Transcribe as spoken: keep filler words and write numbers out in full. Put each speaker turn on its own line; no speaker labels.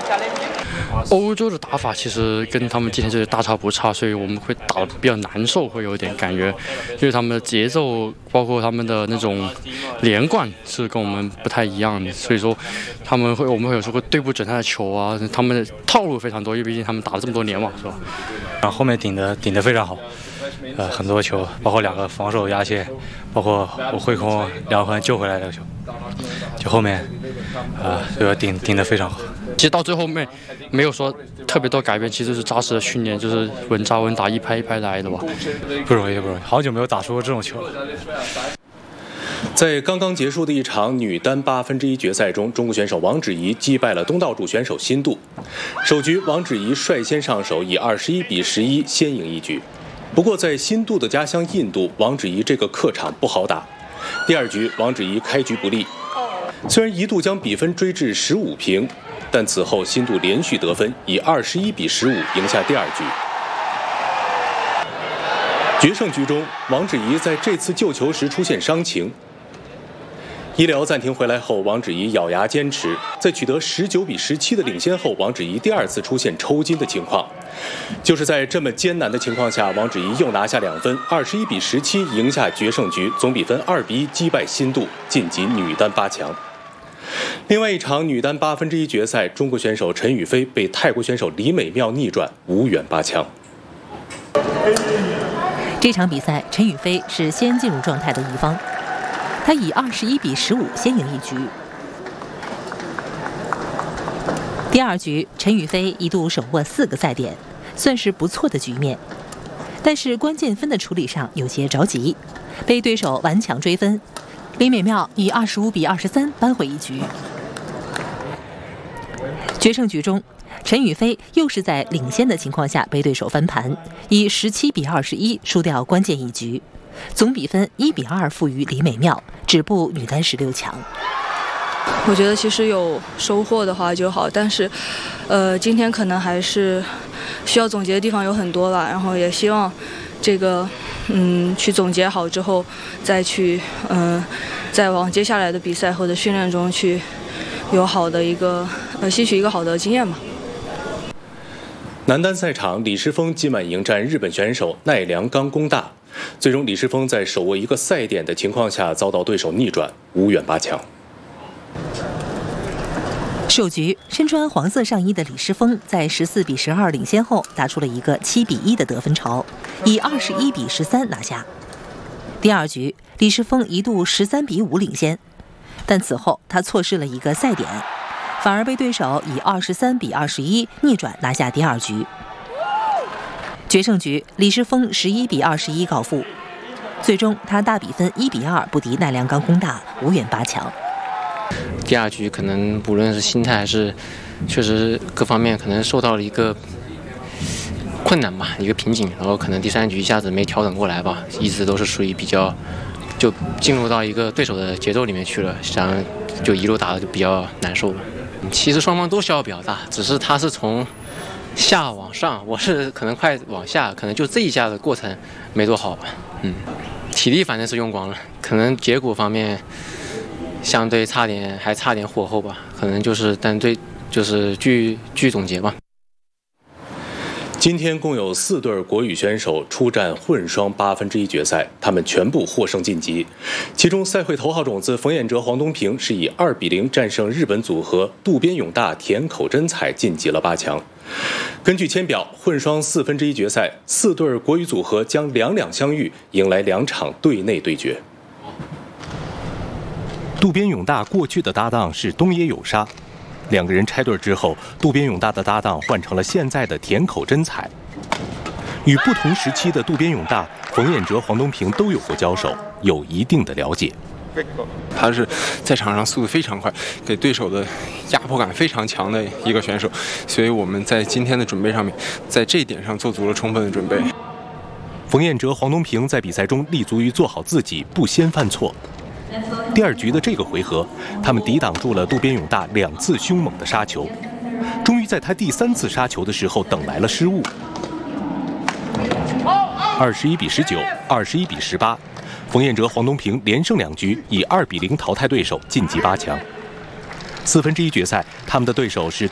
欧洲的打法其实跟他们今天这里大差不差，所以我们会打得比较难受，会有点感觉，因为他们的节奏，包括他们的那种连贯是跟我们不太一样的，所以说他们会，我们会有时候会对不准他的球啊，他们的套路非常多，因为毕竟他们打了这么多年嘛，是吧？
然后后面顶的顶得非常好，呃，很多球，包括两个防守压线，包括我挥空两分救回来的球，就后面，呃，这个顶顶得非常好。
其实到最后面没有说特别多改变，其实是扎实的训练，就是稳扎稳打，一拍一拍来的吧。
不容易，不容易，好久没有打出过这种球了。
在刚刚结束的一场女单八分之一决赛中，中国选手王芷怡击败了东道主选手辛度。首局，王芷怡率先上手，以二十一比十一先赢一局。不过，在辛度的家乡印度，王芷怡这个客场不好打。第二局，王芷怡开局不利，虽然一度将比分追至十五平，但此后辛度连续得分，以二十一比十五赢下第二局。决胜局中，王芷怡在这次救球时出现伤情。医疗暂停回来后，王芷怡咬牙坚持，在取得十九比十七的领先后，王芷怡第二次出现抽筋的情况。就是在这么艰难的情况下，王芷怡又拿下两分，二十一比十七赢下决胜局，总比分二比一击败辛度，晋级女单八强。另外一场女单八分之一决赛，中国选手陈雨菲被泰国选手李美妙逆转，无缘八强。
这场比赛，陈雨菲是先进入状态的一方。他以二十一比十五先赢一局。第二局，陈雨菲一度手握四个赛点，算是不错的局面。但是关键分的处理上有些着急，被对手顽强追分。李美妙以二十五比二十三扳回一局。决胜局中，陈雨菲又是在领先的情况下被对手翻盘，以十七比二十一输掉关键一局。总比分一比二负于李美妙，止步女单十六强。
我觉得其实有收获的话就好，但是，呃，今天可能还是需要总结的地方有很多吧。然后也希望这个，嗯，去总结好之后，再去，嗯、呃，再往接下来的比赛或者训练中去有好的一个，呃，吸取一个好的经验吧。
男单赛场，李诗沣今晚迎战日本选手奈良冈功大。最终，李诗沣在手握一个赛点的情况下遭到对手逆转，无缘八强。
首局，身穿黄色上衣的李诗沣在十四比十二领先后，打出了一个七比一的得分潮，以二十一比十三拿下。第二局，李诗沣一度十三比五领先，但此后他错失了一个赛点，反而被对手以二十三比二十一逆转拿下第二局。决胜局，李诗沣十一比二十一告负，最终他大比分一比二不敌奈良冈功大，无缘八强。
第二局可能无论是心态还是确实各方面可能受到了一个困难吧，一个瓶颈，然后可能第三局一下子没调整过来吧，一直都是属于比较就进入到一个对手的节奏里面去了，然后就一路打的就比较难受了。其实双方都消耗比较大，只是他是从下往上，我是可能快往下，可能就这一下的过程没多好吧，嗯，体力反正是用光了，可能结果方面相对差点，还差点火候吧，可能就是但对就是据据总结吧。
今天共有四对国羽选手出战混双八分之一决赛，他们全部获胜晋级。其中赛会头号种子冯彦哲、黄东萍是以二比零战胜日本组合渡边勇大、田口真彩晋级了八强。根据签表，混双四分之一决赛，四对国羽组合将两两相遇，迎来两场队内对决。
渡边勇大过去的搭档是东野有沙。两个人拆对之后，渡边勇大的搭档换成了现在的田口真彩。与不同时期的渡边勇大、冯彦哲、黄东萍都有过交手，有一定的了解。
他是在场上速度非常快，给对手的压迫感非常强的一个选手，所以我们在今天的准备上面，在这一点上做足了充分的准备。
冯彦哲、黄东萍在比赛中立足于做好自己，不先犯错。第二局的这个回合，他们抵挡住了渡边勇大两次凶猛的杀球，终于在他第三次杀球的时候等来了失误。二十一比十九，二十一比十八，冯彦哲、黄东萍连胜两局，以二比零淘汰对手，晋级八强。四分之一决赛，他们的对手是